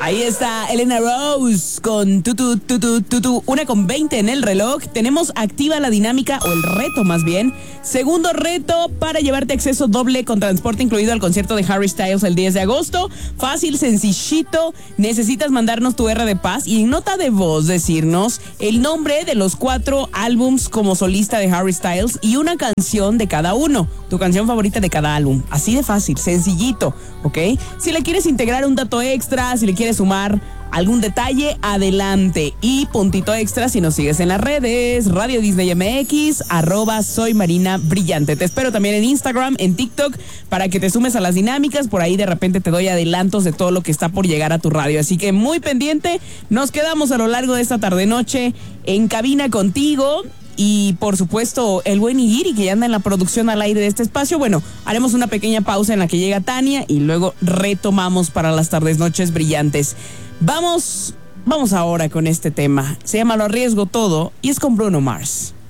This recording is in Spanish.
Ahí está Elena Rose con tutu, 1:20 en el reloj. Tenemos activa la dinámica, o el reto más bien. Segundo reto para llevarte acceso doble con transporte incluido al concierto de Harry Styles el 10 de agosto. Fácil, sencillito. Necesitas mandarnos tu R de paz y en nota de voz decirnos el nombre de los 4 álbums como solista de Harry Styles y una canción de cada uno. Tu canción favorita de cada álbum. Así de fácil, sencillito, ¿ok? Si le quieres integrar un dato extra, si le quieres sumar algún detalle, adelante. Y puntito extra si nos sigues en las redes, Radio Disney MX, @soymarinabrillante. Te espero también en Instagram, en TikTok, para que te sumes a las dinámicas. Por ahí de repente te doy adelantos de todo lo que está por llegar a tu radio. Así que muy pendiente, nos quedamos a lo largo de esta tarde-noche en cabina contigo. Y por supuesto el buen Igiri, que ya anda en la producción al aire de este espacio. Bueno, haremos una pequeña pausa en la que llega Tania y luego retomamos para las tardes noches brillantes. Vamos ahora con este tema. Se llama Lo arriesgo todo y es con Bruno Mars.